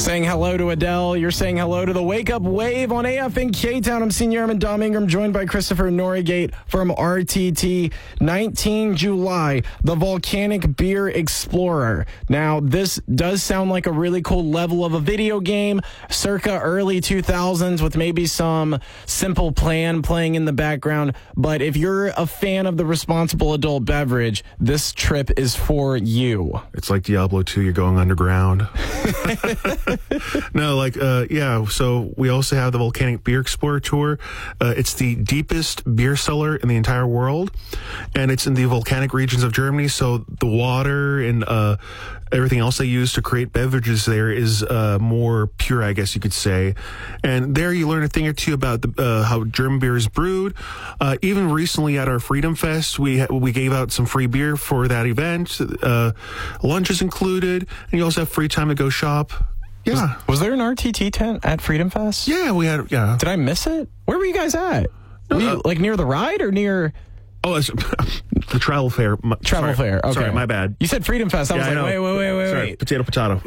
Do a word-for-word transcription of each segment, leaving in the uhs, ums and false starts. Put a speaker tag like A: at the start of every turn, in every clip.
A: Saying hello to Adele. You're saying hello to the Wake Up Wave on A F N K-Town. I'm Senior Airman Dom Ingram, joined by Christopher Norigate from R T T. nineteen July, the Volcanic Beer Explorer. Now, this does sound like a really cool level of a video game, circa early two thousands, with maybe some Simple Plan playing in the background. But if you're a fan of the responsible adult beverage, this trip is for you.
B: It's like Diablo two, you're going underground. No, like, uh, yeah, so we also have the Volcanic Beer Explorer Tour. Uh, it's the deepest beer cellar in the entire world, and it's in the volcanic regions of Germany, so the water and uh, everything else they use to create beverages there is uh, more pure, I guess you could say. And there you learn a thing or two about the, uh, how German beer is brewed. Uh, even recently at our Freedom Fest, we ha- we gave out some free beer for that event. Uh, lunch is included, and you also have free time to go shop. Yeah.
A: Was, was there an R T T tent at Freedom Fest?
B: Yeah, we had, yeah.
A: Did I miss it? Where were you guys at? Were you,
B: Uh,
A: like near the ride or near...
B: Oh, it's, the travel fair. My,
A: Travel
B: sorry,
A: fair, okay.
B: Sorry, my bad.
A: You said Freedom Fest. I
B: Yeah,
A: was
B: I
A: like,
B: know.
A: wait, wait, wait, wait,
B: Sorry,
A: wait.
B: potato, potato.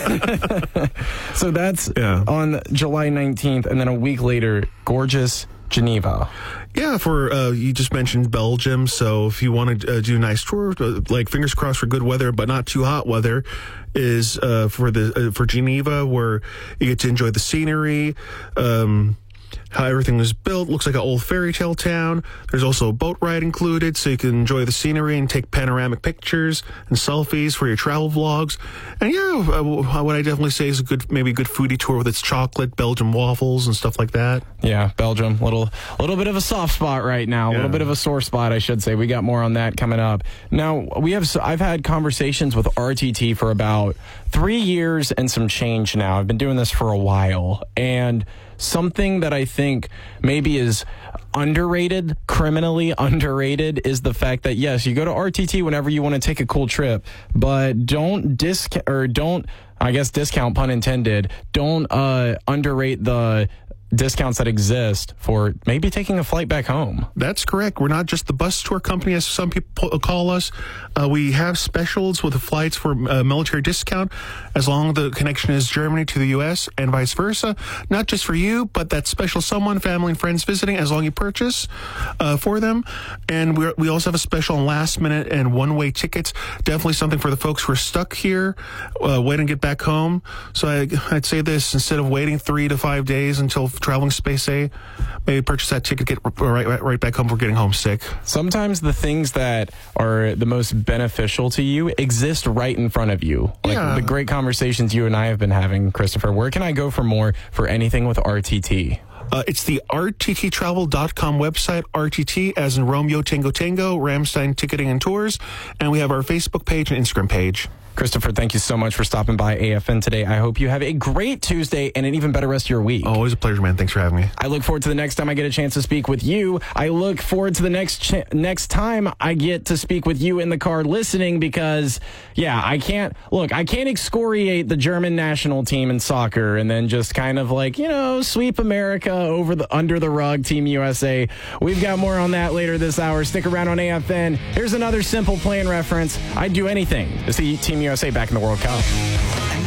A: Yeah. So that's
B: Yeah.
A: on July nineteenth, and then a week later, gorgeous Geneva.
B: Yeah, for, uh, you just mentioned Belgium, so if you want to uh, do a nice tour, uh, like fingers crossed for good weather, but not too hot weather, is uh, for the uh, for Geneva, where you get to enjoy the scenery, um, how everything was built. Looks like an old fairy tale town. There's also a boat ride included, so you can enjoy the scenery and take panoramic pictures and selfies for your travel vlogs. And yeah, uh, what I definitely say is a good, maybe a good foodie tour with its chocolate, Belgian waffles, and stuff like that.
A: Yeah, Belgium, little little bit of a soft spot right now, a
B: Yeah.
A: little bit of a sore spot, I should say. We got more on that coming up. Now, we have. I've had conversations with R T T for about three years and some change now. I've been doing this for a while, and something that I think maybe is underrated, criminally underrated, is the fact that, yes, you go to R T T whenever you want to take a cool trip, but don't discount, or don't, I guess discount, pun intended, don't uh, underrate the discounts that exist for maybe taking a flight back home.
B: That's correct. We're not just the bus tour company, as some people call us. Uh, we have specials with the flights for uh, military discount, as long as the connection is Germany to the U S and vice versa. Not just for you, but that special someone, family and friends visiting, as long as you purchase uh, for them. And we we also have a special on last minute and one-way tickets. Definitely something for the folks who are stuck here, uh, waiting to get back home. So I, I'd say this, instead of waiting three to five days until traveling space A, maybe purchase that ticket, get right, right, right back home for getting homesick.
A: Sometimes the things that are the most beneficial to you exist right in front of you. Like
B: Yeah.
A: the great conversations you and I have been having, Christopher. Where can I go for more for anything with R T T?
B: Uh, it's the R T T travel dot com website, R T T as in Romeo Tango Tango, Ramstein Ticketing and Tours, and we have our Facebook page and Instagram page.
A: Christopher, thank you so much for stopping by A F N today. I hope you have a great Tuesday and an even better rest of your week.
B: Always a pleasure, man. Thanks for having me.
A: I look forward to the next time I get a chance to speak with you. I look forward to the next ch- next time I get to speak with you in the car listening, because, yeah, I can't, look, I can't excoriate the German national team in soccer and then just kind of like, you know, sweep America over the under the rug, Team U S A. We've got more on that later this hour. Stick around on A F N. Here's another Simple Plan reference. I'd do anything to see Team U S A back in the World Cup.